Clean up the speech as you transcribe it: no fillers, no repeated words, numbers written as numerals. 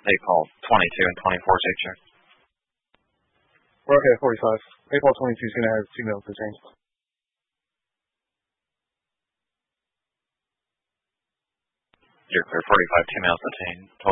8-ball 22 and 24, take check. We're okay at 45. 8-ball 22 is going to have 2 mils to change. You're clear, 45, 2 mils to change.